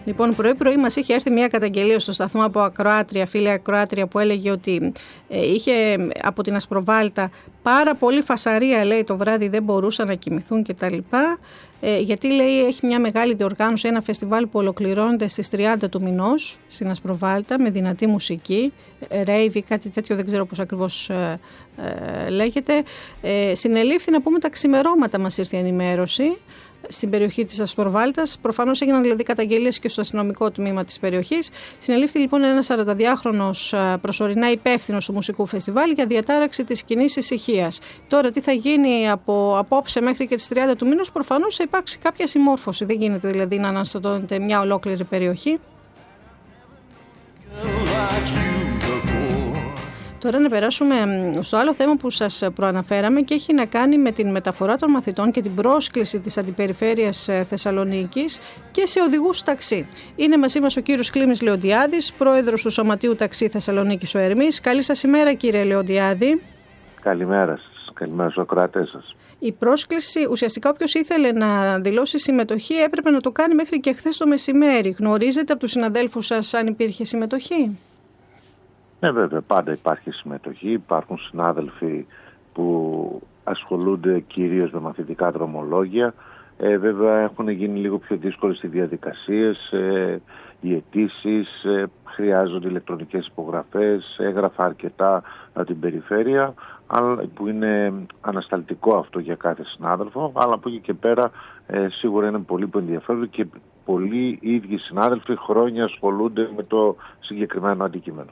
Λοιπόν, πρωί-πρωί μας είχε έρθει μια καταγγελία στο σταθμό από ακροάτρια, φίλη ακροάτρια, που έλεγε ότι είχε από την Ασπροβάλτα πάρα πολύ φασαρία, λέει, το βράδυ, δεν μπορούσαν να κοιμηθούν κτλ. Γιατί, λέει, έχει μια μεγάλη διοργάνωση, ένα φεστιβάλ που ολοκληρώνεται στις 30 του μηνός στην Ασπροβάλτα με δυνατή μουσική, rave ή κάτι τέτοιο, δεν ξέρω πώς ακριβώς λέγεται. Συνελήφθη, να πούμε, τα ξημερώματα, μας ήρθε η ενημέρωση, στην περιοχή της Ασπροβάλτας. Προφανώς έγιναν δηλαδή καταγγελίες και στο αστυνομικό τμήμα της περιοχής. Συνελήφθη λοιπόν ένας 42χρονος προσωρινά υπεύθυνος του μουσικού φεστιβάλ για διατάραξη της κοινής ησυχίας. Τώρα τι θα γίνει από απόψε μέχρι και τις 30 του μήνους, προφανώς θα υπάρξει κάποια συμμόρφωση. Δεν γίνεται δηλαδή να αναστατώνεται μια ολόκληρη περιοχή. Τώρα να περάσουμε στο άλλο θέμα που σας προαναφέραμε και έχει να κάνει με την μεταφορά των μαθητών και την πρόσκληση της Αντιπεριφέρειας Θεσσαλονίκης και σε οδηγούς ταξί. Είναι μαζί μας ο κύριος Κλήμης Λεοντιάδης, πρόεδρος του Σωματείου Ταξί Θεσσαλονίκης ο Ερμής. Καλή σας ημέρα, κύριε Λεοντιάδη. Καλημέρα σας, καλημέρα στους ακροατές σας. Η πρόσκληση, ουσιαστικά όποιος ήθελε να δηλώσει συμμετοχή έπρεπε να το κάνει μέχρι και χθες το μεσημέρι. Γνωρίζετε από τους συναδέλφους σας αν υπήρχε συμμετοχή? Ναι, βέβαια, πάντα υπάρχει συμμετοχή. Υπάρχουν συνάδελφοι που ασχολούνται κυρίως με μαθητικά δρομολόγια. Βέβαια, έχουν γίνει λίγο πιο δύσκολες οι διαδικασίες, οι αιτήσεις, χρειάζονται ηλεκτρονικές υπογραφές, έγραφα αρκετά από την περιφέρεια, που είναι ανασταλτικό αυτό για κάθε συνάδελφο, αλλά από εκεί και πέρα σίγουρα είναι πολλοί που ενδιαφέρονται και πολλοί ίδιοι συνάδελφοι χρόνια ασχολούνται με το συγκεκριμένο αντικείμενο.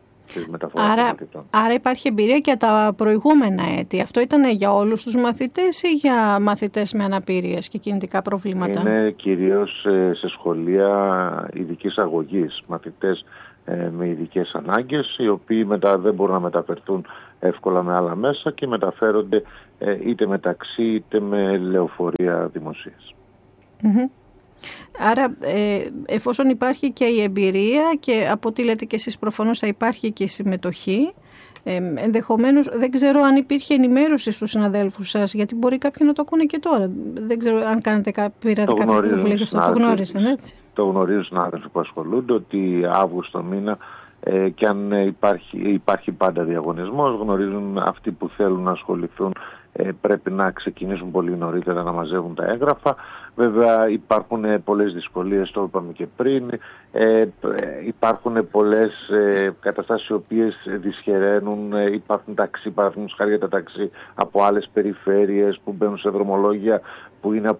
Άρα υπάρχει εμπειρία και τα προηγούμενα έτη. Αυτό ήταν για όλους τους μαθητές ή για μαθητές με αναπηρίες και κινητικά προβλήματα? Είναι κυρίως σε σχολεία ειδικής αγωγής, μαθητές με ειδικές ανάγκες, οι οποίοι μετά δεν μπορούν να μεταφερθούν εύκολα με άλλα μέσα και μεταφέρονται είτε με ταξί είτε με λεωφορεία δημοσίας. Mm-hmm. Άρα εφόσον υπάρχει και η εμπειρία και από ό,τι λέτε και εσείς προφανώς θα υπάρχει και η συμμετοχή, ενδεχομένως δεν ξέρω αν υπήρχε ενημέρωση στους συναδέλφους σας, γιατί μπορεί κάποιοι να το ακούνε και τώρα. Δεν ξέρω αν πήρατε κάποια πρωτοβουλία γι' αυτό. Το γνώρισαν, έτσι? Το γνωρίζουν συνάδελφοι που ασχολούνται ότι Αύγουστο μήνα και αν υπάρχει πάντα διαγωνισμός, γνωρίζουν αυτοί που θέλουν να ασχοληθούν πρέπει να ξεκινήσουν πολύ νωρίτερα να μαζεύουν τα έγγραφα. Βέβαια υπάρχουν πολλές δυσκολίες, το είπαμε και πριν, υπάρχουν πολλές καταστάσεις οι οποίες δυσχεραίνουν, υπάρχουν ταξί, παραδείγματος χάρη για τα ταξί από άλλες περιφέρειες που μπαίνουν σε δρομολόγια που είναι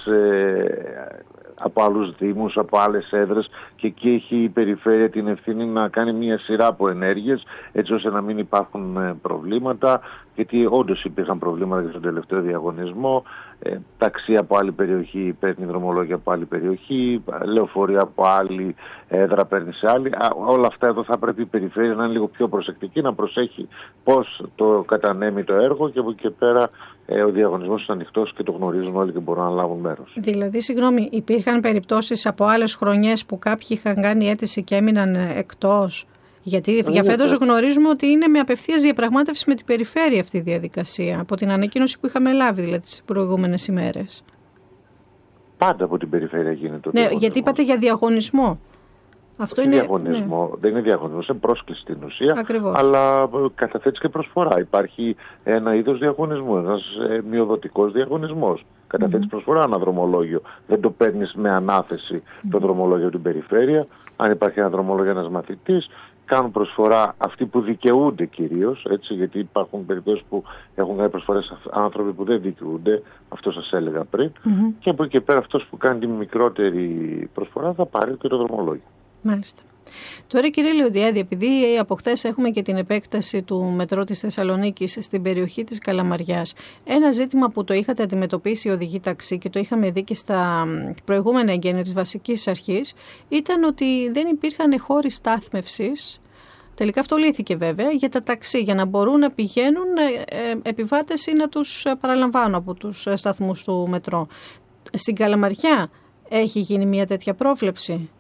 από άλλους δήμους, από άλλες έδρες, και εκεί έχει η περιφέρεια την ευθύνη να κάνει μια σειρά από ενέργειες έτσι ώστε να μην υπάρχουν προβλήματα, γιατί όντως υπήρχαν προβλήματα για τον τελευταίο διαγωνισμό. Ταξί από άλλη περιοχή παίρνει δρομολόγια από άλλη περιοχή, λεωφορεία από άλλη έδρα παίρνει σε άλλη. Όλα αυτά εδώ θα πρέπει η περιφέρεια να είναι λίγο πιο προσεκτική, να προσέχει πώς το κατανέμει το έργο, και από εκεί και πέρα ο διαγωνισμός είναι ανοιχτός και το γνωρίζουν όλοι και μπορούν να λάβουν μέρος. Δηλαδή, συγγνώμη, υπήρχαν περιπτώσεις από άλλες χρονιές που κάποιοι είχαν κάνει αίτηση και έμειναν εκτός? Γιατί για φέτος γνωρίζουμε ότι είναι με απευθείας διαπραγμάτευση με την περιφέρεια αυτή η διαδικασία, από την ανακοίνωση που είχαμε λάβει δηλαδή τις προηγούμενες ημέρες. Πάντα από την περιφέρεια γίνεται. Ναι, γιατί είπατε για διαγωνισμό. Αυτό είναι διαγωνισμό. Ναι. Δεν είναι διαγωνισμό, είναι πρόσκληση στην ουσία. Ακριβώς. Αλλά καταθέτεις και προσφορά. Υπάρχει ένα είδος διαγωνισμού, ένας μειοδοτικός διαγωνισμός. Καταθέτεις προσφορά ένα δρομολόγιο. Δεν το παίρνεις με ανάθεση το δρομολόγιο την περιφέρεια. Αν υπάρχει ένα δρομολόγιο ένας μαθητής, κάνουν προσφορά αυτοί που δικαιούνται κυρίως, έτσι, γιατί υπάρχουν περιπτώσεις που έχουν κάνει προσφορές άνθρωποι που δεν δικαιούνται, αυτό σας έλεγα πριν, και από εκεί και πέρα αυτός που κάνει τη μικρότερη προσφορά θα πάρει και το δρομολόγιο. Μάλιστα. Τώρα, κύριε Λεοντιάδη, επειδή από χθες έχουμε και την επέκταση του μετρό της Θεσσαλονίκης στην περιοχή της Καλαμαριάς, ένα ζήτημα που το είχατε αντιμετωπίσει οι οδηγοί ταξί και το είχαμε δει και στα προηγούμενα εγγένεια της βασικής αρχής, ήταν ότι δεν υπήρχαν χώροι στάθμευσης. Τελικά αυτό λύθηκε βέβαια για τα ταξί, για να μπορούν να πηγαίνουν επιβάτες ή να τους παραλαμβάνουν από τους σταθμούς του μετρό. Στην Καλαμαριά έχει γίνει μια τέτοια πρόβλεψη?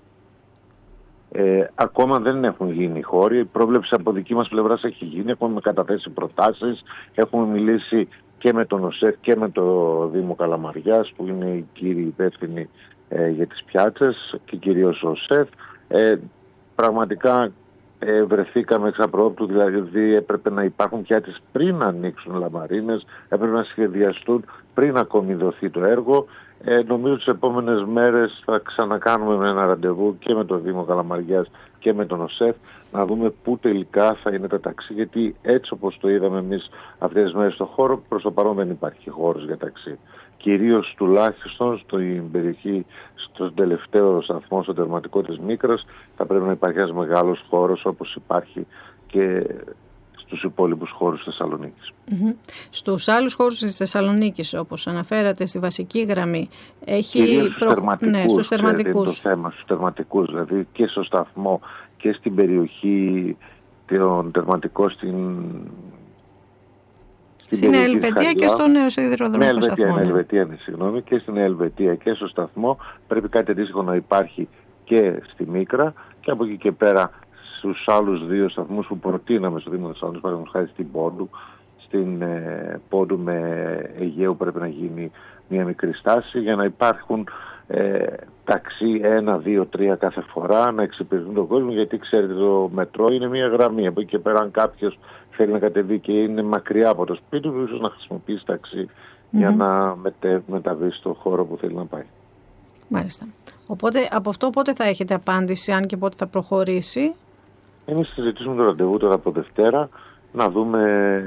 Ακόμα δεν έχουν γίνει χώροι. Η πρόβλεψη από δική μας πλευράς έχει γίνει. Έχουμε καταθέσει προτάσεις. Έχουμε μιλήσει και με τον ΟΣΕΦ και με το Δήμο Καλαμαριάς, που είναι οι κύριοι υπεύθυνοι για τις πιάτσες και κυρίως ο ΣΕΦ. Πραγματικά βρεθήκαμε εξ απρόπτου, δηλαδή έπρεπε να υπάρχουν πιάτσες πριν να ανοίξουν λαμαρίνες, έπρεπε να σχεδιαστούν πριν ακόμη δοθεί το έργο. Νομίζω τις επόμενες μέρες θα ξανακάνουμε ένα ραντεβού και με το Δήμο Καλαμαριάς και με τον ΟΣΕΦ να δούμε πού τελικά θα είναι τα ταξί, γιατί έτσι όπως το είδαμε εμείς αυτές τις μέρες στο χώρο, προς το παρόν δεν υπάρχει χώρος για ταξί. Κυρίως τουλάχιστον στην περιοχή, στον τελευταίο σταθμό, στο τερματικό της Μίκρας, θα πρέπει να υπάρχει ένας μεγάλος χώρος όπως υπάρχει και στους υπόλοιπους χώρους της Θεσσαλονίκης. Στους άλλους χώρους της Θεσσαλονίκης, όπως αναφέρατε στη βασική γραμμή, έχει κυρίως στους τερματικούς. Το θέμα, στους τερματικούς, δηλαδή και στο σταθμό και στην περιοχή των τερματικών στην Ελβετία και στο νέο σιδηροδρομικό σταθμό. Συγγνώμη, και στην Ελβετία και στο σταθμό πρέπει κάτι αντίστοιχο να υπάρχει και στη Μίκρα, και από εκεί και πέρα στους άλλους δύο σταθμούς που προτείναμε στο Δήμο Θεσσαλονίκης, παραδείγματος χάρη στην Πόντου. Στην Πόντου με Αιγαίου πρέπει να γίνει μια μικρή στάση για να υπάρχουν ταξί 1, 2, 3 κάθε φορά, να εξυπηρετούν τον κόσμο, γιατί ξέρετε το μετρό είναι μια γραμμή. Από εκεί και πέρα, αν κάποιος θέλει να κατεβεί και είναι μακριά από το σπίτι του, ίσως να χρησιμοποιήσει ταξί για να μεταβεί στο χώρο που θέλει να πάει. Μάλιστα. Οπότε από αυτό πότε θα έχετε απάντηση, αν και πότε θα προχωρήσει? Εμείς συζητήσουμε το ραντεβού τώρα από Δευτέρα, να δούμε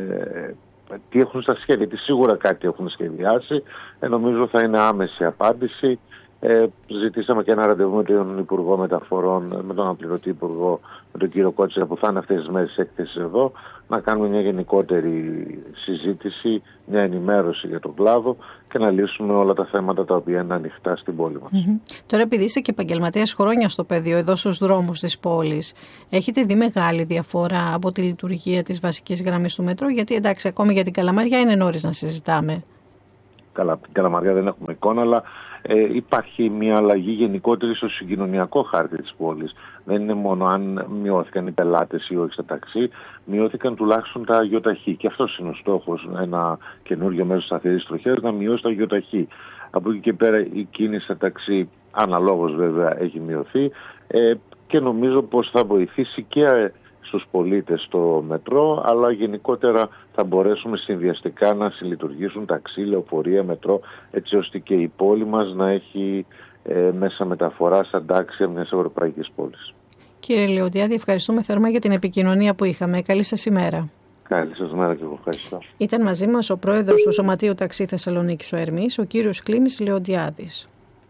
τι έχουν στα σχέδια, γιατί σίγουρα κάτι έχουν σχεδιάσει. Νομίζω θα είναι άμεση απάντηση. Ζητήσαμε και ένα ραντεβού με τον Υπουργό Μεταφορών, με τον αναπληρωτή Υπουργό, με τον κύριο Κότσιρα, που θα είναι αυτές τις μέρες έκθεση εδώ, να κάνουμε μια γενικότερη συζήτηση, μια ενημέρωση για τον κλάδο και να λύσουμε όλα τα θέματα τα οποία είναι ανοιχτά στην πόλη μας. Τώρα, επειδή είστε και επαγγελματίας χρόνια στο πεδίο, εδώ στους δρόμους της πόλης, έχετε δει μεγάλη διαφορά από τη λειτουργία της βασικής γραμμής του μετρό? Γιατί εντάξει, ακόμη για την Καλαμαριά είναι νωρίς να συζητάμε. Καλά, από την Καλαμαριά δεν έχουμε εικόνα, αλλά υπάρχει μια αλλαγή γενικότερη στο συγκοινωνιακό χάρτη της πόλης. Δεν είναι μόνο αν μειώθηκαν οι πελάτες ή όχι στα ταξί, μειώθηκαν τουλάχιστον τα ΙΟΤΑΧΗ. Και αυτός είναι ο στόχος, ένα καινούργιο μέσο σταθερής τροχιάς, να μειώσει τα ΙΟΤΑΧΗ. Από εκεί και πέρα η κίνηση στα ταξί, αναλόγως βέβαια, έχει μειωθεί και νομίζω πως θα βοηθήσει και στους πολίτες στο μετρό, αλλά γενικότερα θα μπορέσουμε συνδυαστικά να συλλειτουργήσουν ταξί, λεωφορεία, μετρό, έτσι ώστε και η πόλη μας να έχει μέσα μεταφοράς αντάξια μιας ευρωπαϊκής πόλης. Κύριε Λεοντιάδη, ευχαριστούμε θερμά για την επικοινωνία που είχαμε. Καλή σας ημέρα. Καλή σας μέρα και εγώ ευχαριστώ. Ήταν μαζί μας ο πρόεδρος του Σωματείου Ταξί Θεσσαλονίκης ο Ερμής, ο κύριος Κλήμης Λεοντιάδης.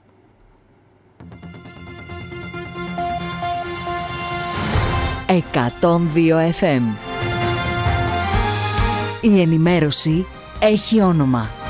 102 FM. Η ενημέρωση έχει όνομα.